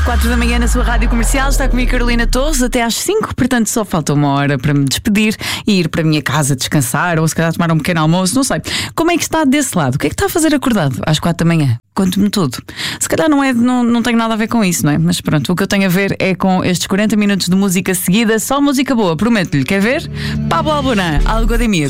4 da manhã na sua rádio comercial. Está comigo Carolina Torres até às 5. Portanto só falta uma hora para me despedir e ir para a minha casa descansar, ou se calhar tomar um pequeno almoço. Não sei, como é que está desse lado? O que é que está a fazer acordado às 4 da manhã? Conte-me tudo. Se calhar não tem nada a ver com isso, não é? Mas pronto, o que eu tenho a ver é com estes 40 minutos de música seguida. Só música boa, prometo-lhe. Quer ver? Pablo Alborán, Algo de Mí.